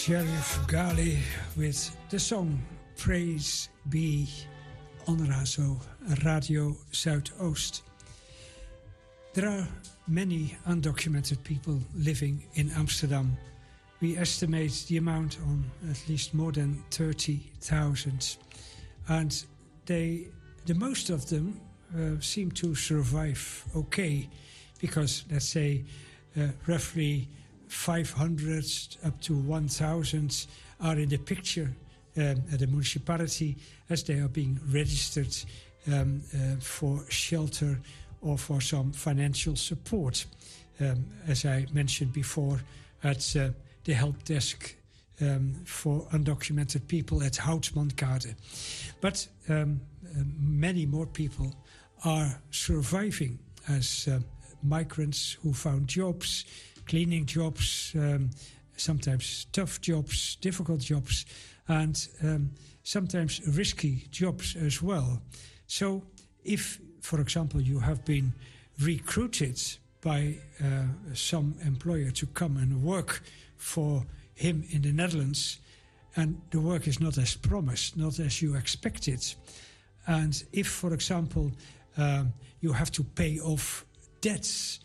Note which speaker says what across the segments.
Speaker 1: Sheriff Gali with the song Praise Be on Radio Zuidoost. There are many undocumented people living in Amsterdam. We estimate the amount on at least more than 30,000. And the most of them seem to survive okay, because let's say roughly 500 up to 1,000 are in the picture at the municipality as they are being registered for shelter or for some financial support. As I mentioned before, at the help desk for undocumented people at Houtsmankade. But many more people are surviving as migrants who found jobs, cleaning jobs, sometimes tough jobs, difficult jobs, and sometimes risky jobs as well. So if, for example, you have been recruited by some employer to come and work for him in the Netherlands, and the work is not as promised, not as you expected, and if, for example, you have to pay off debts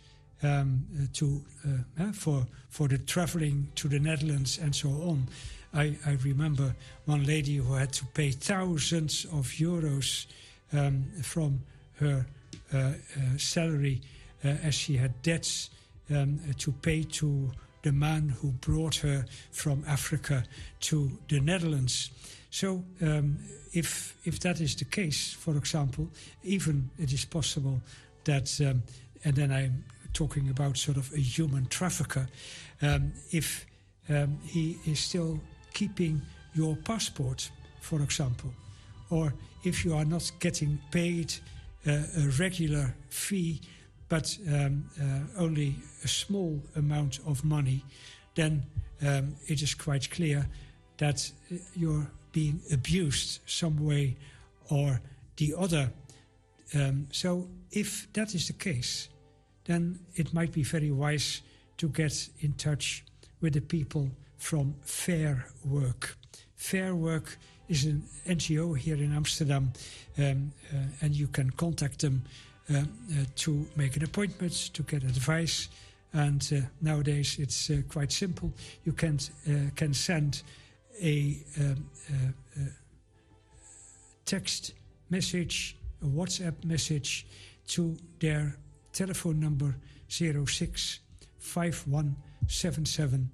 Speaker 1: for the traveling to the Netherlands and so on. I remember one lady who had to pay thousands of euros from her salary as she had debts to pay to the man who brought her from Africa to the Netherlands. So if that is the case, for example, even it is possible that, and then I'm talking about sort of a human trafficker, if he is still keeping your passport, for example, or if you are not getting paid a regular fee, but only a small amount of money, then it is quite clear that you're being abused some way or the other. So if that is the case, then it might be very wise to get in touch with the people from Fair Work. Fair Work is an NGO here in Amsterdam, and you can contact them to make an appointment, to get advice. And nowadays it's quite simple. You can send a text message, a WhatsApp message to their telephone number 06 5177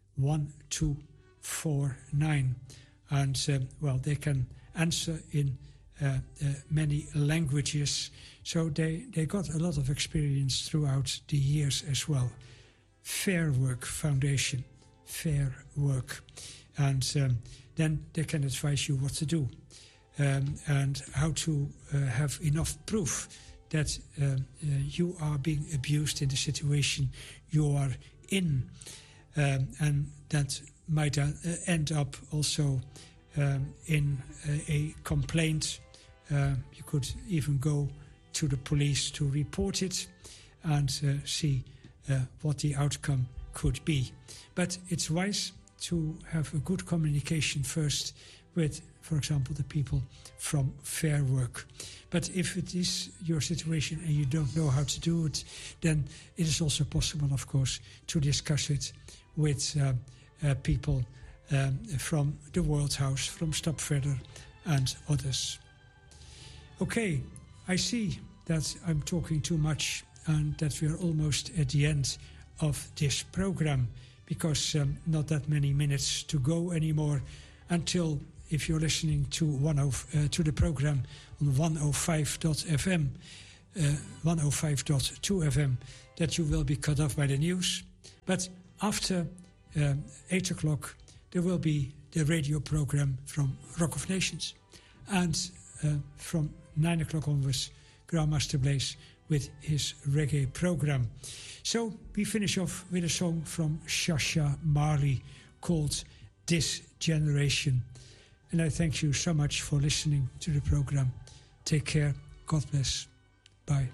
Speaker 1: 1249. And well, they can answer in many languages. So they got a lot of experience throughout the years as well. Fair Work Foundation, Fair Work. And then they can advise you what to do and how to have enough proof that you are being abused in the situation you are in. And that might end up also in a complaint. You could even go to the police to report it and see what the outcome could be. But it's wise to have a good communication first with, for example, the people from Fair Work. But if it is your situation and you don't know how to do it, then it is also possible, of course, to discuss it with people from the World House, from Stap Verder and others. Okay, I see that I'm talking too much and that we are almost at the end of this program, because not that many minutes to go anymore until, if you're listening to the program on 105.fm, 105.2 FM, that you will be cut off by the news. But after 8 o'clock, there will be the radio program from Rock of Nations. And from 9 o'clock onwards, Grandmaster Blaze with his reggae program. So we finish off with a song from Shasha Marley called This Generation. And I thank you so much for listening to the program. Take care. God bless. Bye.